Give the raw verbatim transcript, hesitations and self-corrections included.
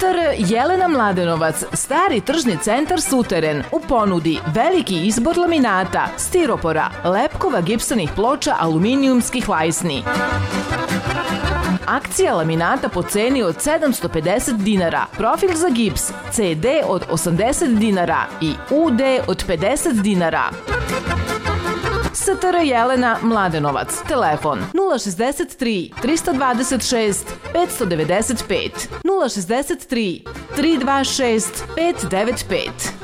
Satr Jelena Mladenovac, stari tržni centar Suteren, u ponudi veliki izbor laminata, stiropora, lepkova, gipsanih ploča, aluminijumskih lajsni. Akcija laminata po ceni od sedamsto pedeset dinara, profil za gips C D od osamdeset dinara i U D od pedeset dinara. Satr Jelena Mladenovac, telefon nula šezdeset tri, trista dvadeset šest, petsto devedeset pet, nula šezdeset tri, tri dva šest, pet devet pet.